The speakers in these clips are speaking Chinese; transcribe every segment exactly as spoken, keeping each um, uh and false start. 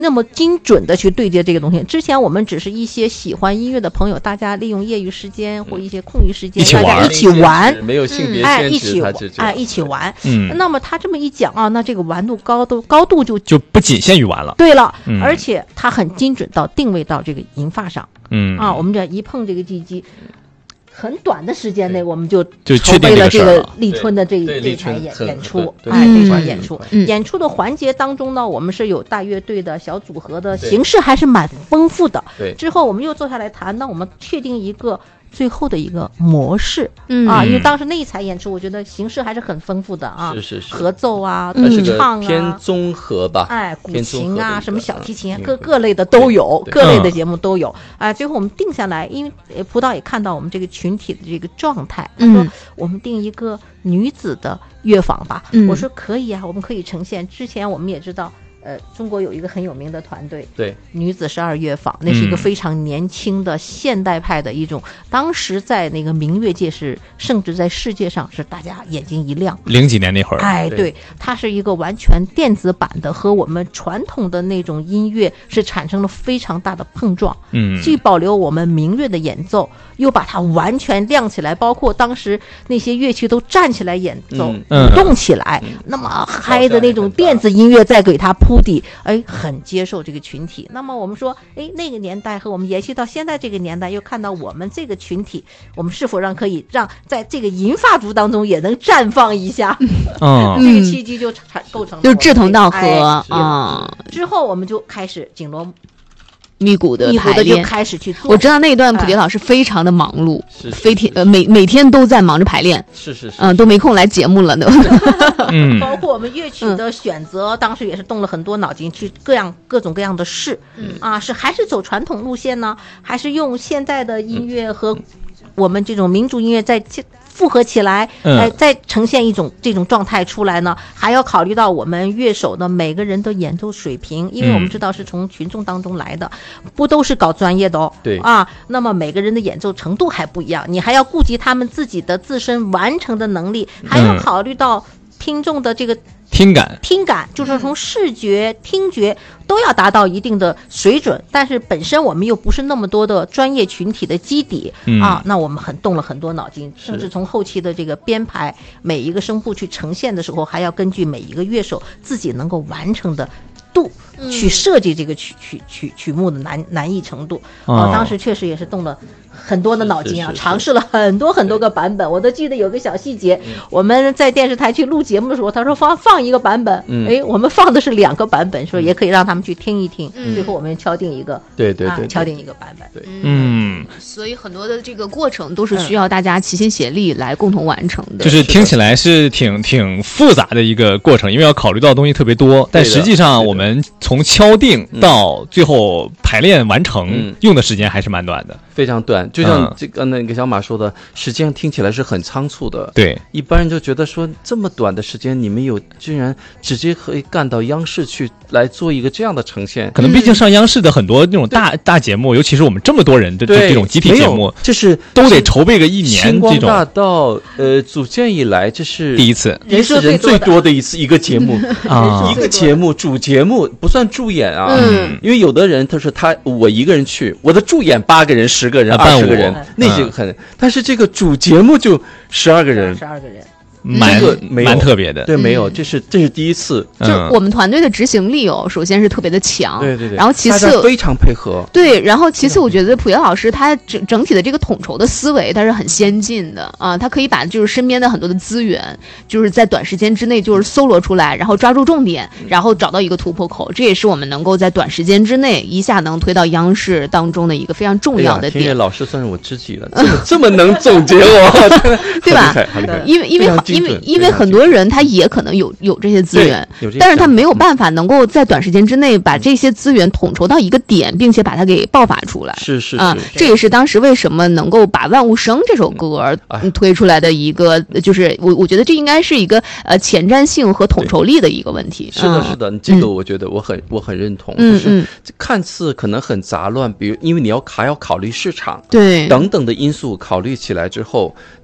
那么精准的去对接这个东西。之前我们只是一些喜欢音乐的朋友，大家利用业余时间或一些空余时间，大家一起玩， 没有性别哎， 限制， 一起哎一起玩。嗯，那么他这么一讲啊，那这个玩度高度高度就就不仅限于玩了。 对了， 嗯、 而且它很精准到定位到这个银发上。 嗯啊，我们这一碰这个鸡鸡。很短的时间内，我们就就筹备了这个立春的这这场演演出， 哎， 这场演出， 嗯、 演出的环节当中呢，我们是有大乐队的小组合的形式，还是蛮丰富的。 对， 之后我们又坐下来谈，那我们确定一个最后的一个模式， 嗯啊，因为当时那一场演出，我觉得形式还是很丰富的啊， 是是是， 合奏啊， 嗯、 独唱啊， 偏综合吧， 哎，古琴啊，什么小提琴啊， 嗯、 各各类的都有，各类的节目都有。啊、呃，最后我们定下来，因为葡萄也看到我们这个群体的这个状态，他说我们定一个女子的乐坊吧， 嗯、 我说可以啊，我们可以呈现。之前我们也知道。呃，中国有一个很有名的团队， 对， 女子十二乐坊，那是一个非常年轻的现代派的一种，嗯、当时在那个民乐界是，甚至在世界上是大家眼睛一亮。 零几年那会儿， 哎，对，它是一个完全电子版的，和我们传统的那种音乐是产生了非常大的碰撞。 嗯， 既保留我们民乐的演奏，又把它完全亮起来，包括当时那些乐器都站起来演奏， 嗯、 舞动起来，嗯、那么嗨的那种电子音乐再给它铺底，哎，很接受这个群体。那么我们说，哎，那个年代和我们延续到现在这个年代，又看到我们这个群体，我们是否让可以让在这个银发族当中也能绽放一下？ 嗯， 这个契机就产构成了， 就志同道合啊、 哎嗯。之后我们就开始紧锣密鼓的排练，就开始去做。 我知道那一段普迪老师非常的忙碌， 是非天呃每每天都在忙着排练， 是是是， 嗯、呃，都没空来节目了都。 嗯，包括我们乐曲的选择，嗯、当时也是动了很多脑筋，去各样各种各样的试，嗯啊，是还是走传统路线呢，还是用现在的音乐和我们这种民族音乐在复合起来， 嗯、 呃，再呈现一种这种状态出来呢？还要考虑到我们乐手的每个人的演奏水平，因为我们知道是从群众当中来的，嗯、不都是搞专业的哦。 对啊，那么每个人的演奏程度还不一样，你还要顾及他们自己的自身完成的能力，还要考虑到听众的这个。 听感， 听感就是从视觉、听觉都要达到一定的水准，但是本身我们又不是那么多的专业群体的基底、 嗯、 啊，那我们很动了很多脑筋，甚至从后期的这个编排，每一个声部去呈现的时候，还要根据每一个乐手自己能够完成的度去设计这个曲曲曲曲目的难难易程度。 哦、 呃，当时确实也是动了很多的脑筋啊， 是是是尝试了很多很多个版本。我都记得有个小细节，嗯、我们在电视台去录节目的时候，他说放放一个版本， 嗯、 哎，我们放的是两个版本，说也可以让他们去听一听。 嗯、 最后我们敲定一个， 对对 对, 对、 啊，敲定一个版本。 对， 嗯， 所以很多的这个过程都是需要大家齐心协力来共同完成的。 就是听起来是挺挺复杂的一个过程，因为要考虑到的东西特别多，但实际上我们从敲定到最后排练完成， 嗯、 用的时间还是蛮短的， 非常短。就像这个那个小马说的，时间听起来是很仓促的。 对， 一般人就觉得说这么短的时间，你们有居然直接可以干到央视去来做一个这样的呈现。 可能毕竟上央视的很多那种大、嗯、大节目，尤其是我们这么多人的这种集体节目， 这是都得筹备个一年。 星光大道呃组建以来，这是第一次人数人最多的一次一个节目啊， 一个节目主节目不算助演啊， 嗯， 因为有的人他说他我一个人去，我的助演八个人、十个人、二十个人，那是很、嗯，但是这个主节目就十二个人， 十二个人。 蛮、 这个、 蛮特别的， 对，没有，这是这是第一次， 就我们团队的执行力哦，首先是特别的强， 对对对， 然后其次非常配合， 对，然后其次我觉得普爷老师他整整体的这个统筹的思维他是很先进的啊，他可以把就是身边的很多的资源，就是在短时间之内就是搜罗出来，然后抓住重点，然后找到一个突破口，这也是我们能够在短时间之内一下能推到央视当中的一个非常重要的点。 天野老师算是我知己了，这么这么能总结我， 对吧？因为因为因为因为很多人他也可能有有这些资源，但是他没有办法能够在短时间之内把这些资源统筹到一个点，并且把它给爆发出来。 是是啊，这也是当时为什么能够把《万物生》这首歌推出来的一个，就是我我觉得这应该是一个呃前瞻性和统筹力的一个问题。 是的，是的，这个我觉得我很我很认同。 嗯就是看似可能很杂乱，比如因为你要还要考虑市场， 对等等的因素考虑起来之后，那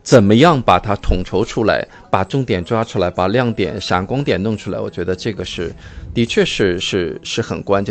怎么样把它统筹出来，把重点抓出来，把亮点、闪光点弄出来，我觉得这个是的确是是是很关键。